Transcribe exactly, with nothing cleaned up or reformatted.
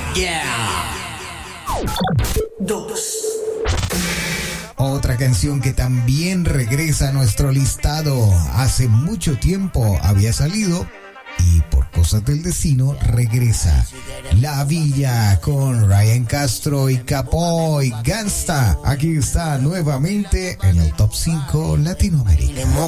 Yeah. Dos. Otra canción que también regresa a nuestro listado. Hace mucho tiempo había salido y por cosas del destino regresa. La Villa con Ryan Castro y Capo y Gangsta. Aquí está nuevamente en el Top cinco Latinoamérica.